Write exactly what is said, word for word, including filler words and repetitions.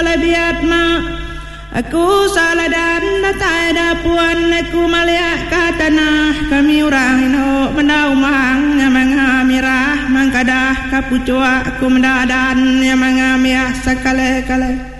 lebiat ma aku salah dan tak ada puan aku melihat ke tanah kami orang ino mendaumang yang mengamirah mengkadah kapucua aku mendadan yang mengamiah sekali-kali